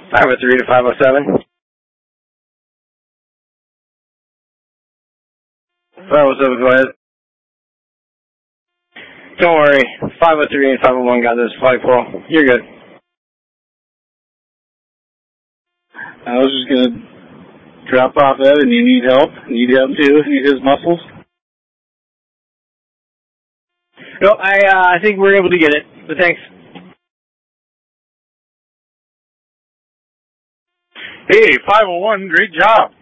503 to 507. 507, go ahead. Don't worry. 503 and 501 got this flight call. You're good. I was just going to drop off Ed, and you need help. Need help too? Need his muscles? No, I think we're able to get it, but thanks. Hey, 501, great job.